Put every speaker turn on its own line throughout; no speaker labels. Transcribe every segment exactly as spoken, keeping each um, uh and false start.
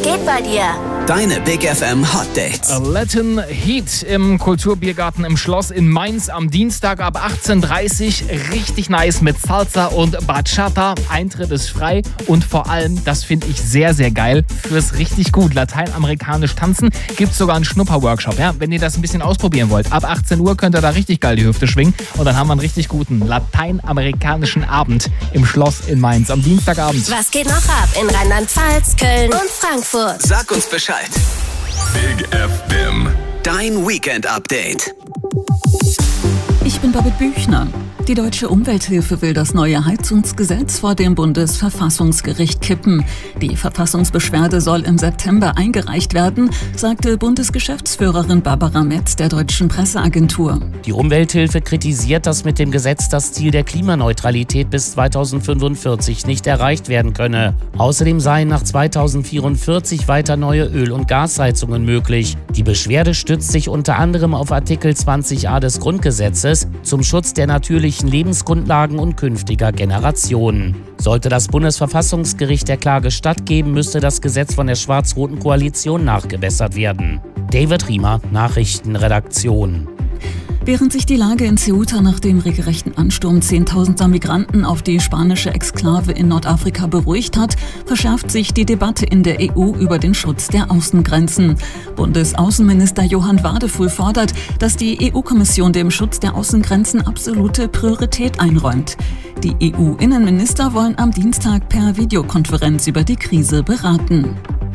Was geht bei dir?
Deine Big F M Hot Dates.
Latin Heat im Kulturbiergarten im Schloss in Mainz am Dienstag ab achtzehn Uhr dreißig. Richtig nice mit Salsa und Bachata. Eintritt ist frei und vor allem, das finde ich sehr, sehr geil, fürs richtig gut lateinamerikanisch tanzen gibt es sogar einen Schnupper-Workshop. Ja? Wenn ihr das ein bisschen ausprobieren wollt, ab achtzehn Uhr könnt ihr da richtig geil die Hüfte schwingen und dann haben wir einen richtig guten lateinamerikanischen Abend im Schloss in Mainz am Dienstagabend.
Was geht noch ab in Rheinland-Pfalz, Köln und Frankfurt?
Sag uns Bescheid.
Big F M.
Dein Weekend-Update.
Ich bin Babette Büchner. Die Deutsche Umwelthilfe will das neue Heizungsgesetz vor dem Bundesverfassungsgericht kippen. Die Verfassungsbeschwerde soll im September eingereicht werden, sagte Bundesgeschäftsführerin Barbara Metz der Deutschen Presseagentur.
Die Umwelthilfe kritisiert, dass mit dem Gesetz das Ziel der Klimaneutralität bis zweitausendfünfundvierzig nicht erreicht werden könne. Außerdem seien nach zweitausendvierundvierzig weiter neue Öl- und Gasheizungen möglich. Die Beschwerde stützt sich unter anderem auf Artikel zwanzig a des Grundgesetzes zum Schutz der natürlichen Lebensgrundlagen und künftiger Generationen. Sollte das Bundesverfassungsgericht der Klage stattgeben, müsste das Gesetz von der schwarz-roten Koalition nachgebessert werden. David Riemer, Nachrichtenredaktion.
Während sich die Lage in Ceuta nach dem regelrechten Ansturm zehntausender Migranten auf die spanische Exklave in Nordafrika beruhigt hat, verschärft sich die Debatte in der E U über den Schutz der Außengrenzen. Bundesaußenminister Johann Wadefuhl fordert, dass die E U-Kommission dem Schutz der Außengrenzen absolute Priorität einräumt. Die E U-Innenminister wollen am Dienstag per Videokonferenz über die Krise beraten.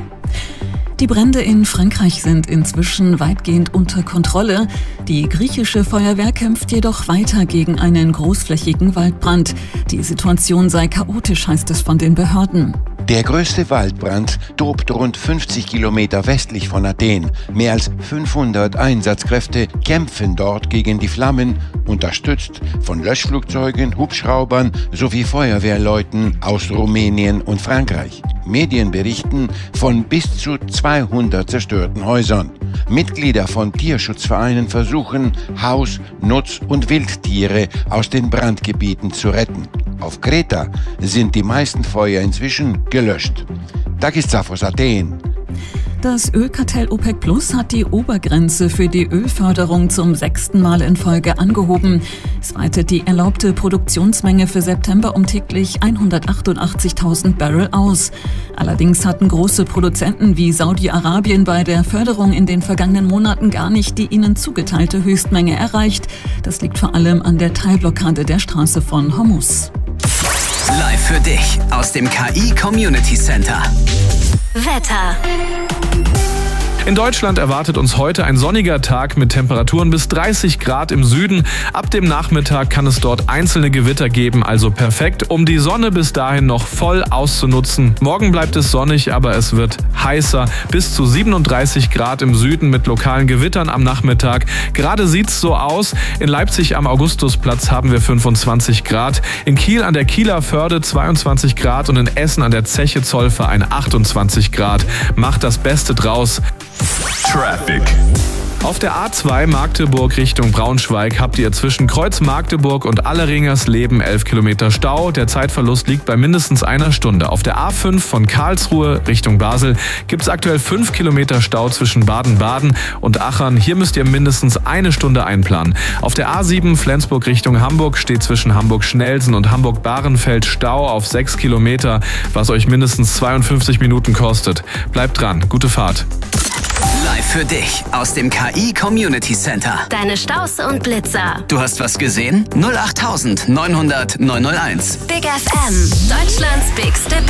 Die Brände in Frankreich sind inzwischen weitgehend unter Kontrolle. Die griechische Feuerwehr kämpft jedoch weiter gegen einen großflächigen Waldbrand. Die Situation sei chaotisch, heißt es von den Behörden.
Der größte Waldbrand tobt rund fünfzig Kilometer westlich von Athen. Mehr als fünfhundert Einsatzkräfte kämpfen dort gegen die Flammen, unterstützt von Löschflugzeugen, Hubschraubern sowie Feuerwehrleuten aus Rumänien und Frankreich. Medien berichten von bis zu zweihundert zerstörten Häusern. Mitglieder von Tierschutzvereinen versuchen, Haus-, Nutz- und Wildtiere aus den Brandgebieten zu retten. Auf Kreta sind die meisten Feuer inzwischen gelöscht. Takis aus Athen.
Das Ölkartell OPEC Plus hat die Obergrenze für die Ölförderung zum sechsten Mal in Folge angehoben. Es weitet die erlaubte Produktionsmenge für September um täglich hundertachtundachtzigtausend Barrel aus. Allerdings hatten große Produzenten wie Saudi-Arabien bei der Förderung in den vergangenen Monaten gar nicht die ihnen zugeteilte Höchstmenge erreicht. Das liegt vor allem an der Teilblockade der Straße von Hormuz.
Live für dich aus dem K I Community Center.
Wetter.
In Deutschland erwartet uns heute ein sonniger Tag mit Temperaturen bis dreißig Grad im Süden. Ab dem Nachmittag kann es dort einzelne Gewitter geben, also perfekt, um die Sonne bis dahin noch voll auszunutzen. Morgen bleibt es sonnig, aber es wird heißer. Bis zu siebenunddreißig Grad im Süden mit lokalen Gewittern am Nachmittag. Gerade sieht's so aus. In Leipzig am Augustusplatz haben wir fünfundzwanzig Grad. In Kiel an der Kieler Förde zweiundzwanzig Grad und in Essen an der Zeche Zollverein achtundzwanzig Grad. Macht das Beste draus.
Traffic.
Auf der A zwei Magdeburg Richtung Braunschweig habt ihr zwischen Kreuz Magdeburg und Alleringersleben elf Kilometer Stau. Der Zeitverlust liegt bei mindestens einer Stunde. Auf der A fünf von Karlsruhe Richtung Basel gibt es aktuell fünf Kilometer Stau zwischen Baden-Baden und Achern. Hier müsst ihr mindestens eine Stunde einplanen. Auf der A sieben Flensburg Richtung Hamburg steht zwischen Hamburg-Schnelsen und Hamburg-Bahrenfeld Stau auf sechs Kilometer, was euch mindestens zweiundfünfzig Minuten kostet. Bleibt dran, gute Fahrt.
Live für dich aus dem K I Community Center.
Deine Staus und Blitzer.
Du hast was gesehen? null acht neunhundert neunhundert neunhunderteins.
Big F M. Deutschlands bigste